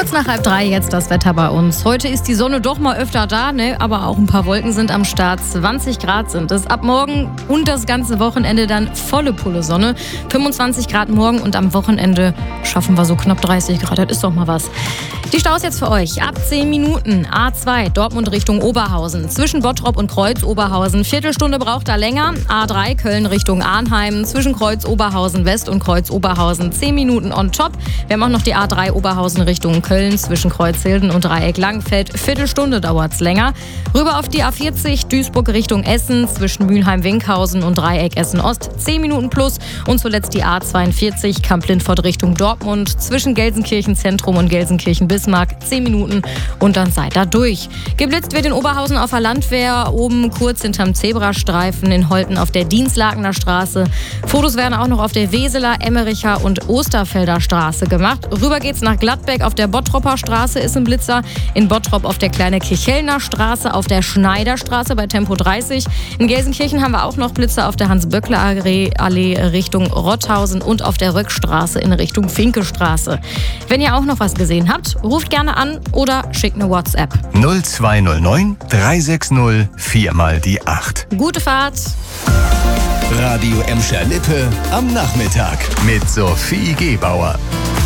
Kurz nach 2:30 jetzt das Wetter bei uns. Heute ist die Sonne doch mal öfter da, ne? Aber auch ein paar Wolken sind am Start. 20 Grad sind es. Ab morgen und das ganze Wochenende dann volle Pulle Sonne. 25 Grad morgen und am Wochenende schaffen wir so knapp 30 Grad. Das ist doch mal was. Die Staus jetzt für euch. Ab 10 Minuten. A2 Dortmund Richtung Oberhausen. Zwischen Bottrop und Kreuz Oberhausen. Viertelstunde braucht er länger. A3 Köln Richtung Arnheim. Zwischen Kreuz Oberhausen West und Kreuz Oberhausen 10 Minuten on top. Wir haben auch noch die A3 Oberhausen Richtung Köln. Zwischen Kreuzhilden und Dreieck Langfeld. Viertelstunde dauert's länger. Rüber auf die A40 Duisburg Richtung Essen. Zwischen Mülheim-Winkhausen und Dreieck Essen-Ost 10 Minuten plus. Und zuletzt die A42 Kamp-Lindfort Richtung Dortmund. Zwischen Gelsenkirchen Zentrum und Gelsenkirchen-Bismarck 10 Minuten und dann seid ihr durch. Geblitzt wird in Oberhausen auf der Landwehr, oben kurz hinterm Zebrastreifen, in Holten auf der Dienstlakener Straße. Fotos werden auch noch auf der Weseler, Emmericher und Osterfelder Straße gemacht. Rüber geht's nach Gladbeck, auf der Bottropper Straße ist ein Blitzer, in Bottrop auf der Kleine Kirchhellner Straße, auf der Schneiderstraße bei Tempo 30. In Gelsenkirchen haben wir auch noch Blitzer auf der Hans-Böckler-Allee Richtung Rotthausen und auf der Röckstraße in Richtung Finkestraße. Wenn ihr auch noch was gesehen habt, ruft gerne an oder schickt eine WhatsApp. 0209 360 4x8. Gute Fahrt! Radio Emscher Lippe am Nachmittag mit Sophie Gebauer.